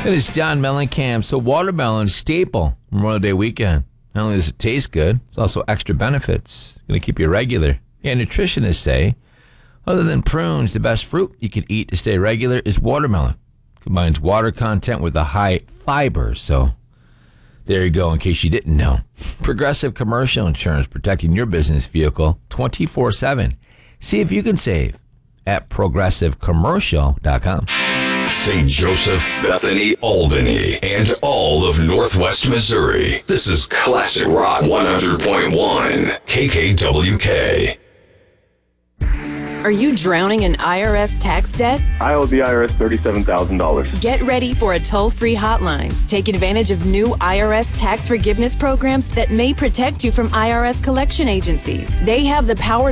It is John Mellencamp. So watermelon, staple Memorial Day weekend. Not only does it taste good, it's also extra benefits. It's going to keep you regular. Yeah, nutritionists say, other than prunes, the best fruit you can eat to stay regular is watermelon. Combines water content with a high fiber. So there you go, in case you didn't know. Progressive Commercial Insurance, protecting your business vehicle 24/7. See if you can save at progressivecommercial.com. St. Joseph, Bethany, Albany, and all of Northwest Missouri. This is Classic Rock 100.1 KKWK. Are you drowning in IRS tax debt? I owe the IRS $37,000. Get ready for a toll-free hotline. Take advantage of new IRS tax forgiveness programs that may protect you from IRS collection agencies. They have the power